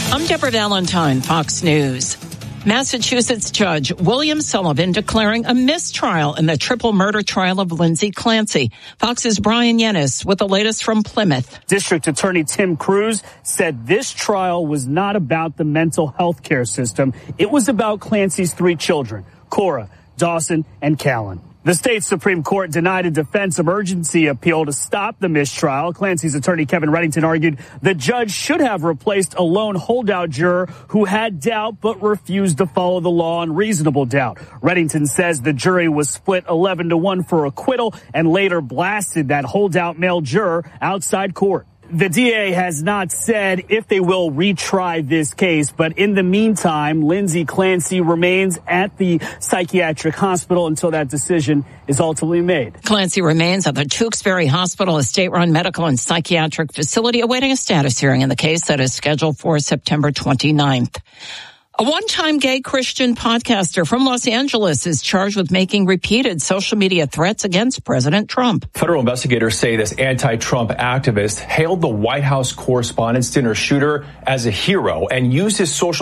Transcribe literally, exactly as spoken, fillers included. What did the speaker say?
I'm Deborah Valentine, Fox News. Massachusetts Judge William Sullivan declaring a mistrial in the triple murder trial of Lindsay Clancy. Fox's Brian Yennis with the latest from Plymouth. District Attorney Tim Cruz said this trial was not about the mental health care system. It was about Clancy's three children, Cora, Dawson, and Callan. The state Supreme Court denied a defense emergency appeal to stop the mistrial. Clancy's attorney Kevin Reddington argued the judge should have replaced a lone holdout juror who had doubt but refused to follow the law on reasonable doubt. Reddington says the jury was split eleven to one for acquittal and later blasted that holdout male juror outside court. The D A has not said if they will retry this case, but in the meantime, Lindsay Clancy remains at the psychiatric hospital until that decision is ultimately made. Clancy remains at the Tewksbury Hospital, a state-run medical and psychiatric facility, awaiting a status hearing in the case that is scheduled for September twenty-ninth. A one-time gay Christian podcaster from Los Angeles is charged with making repeated social media threats against President Trump. Federal investigators say this anti-Trump activist hailed the White House Correspondents' Dinner shooter as a hero and used his social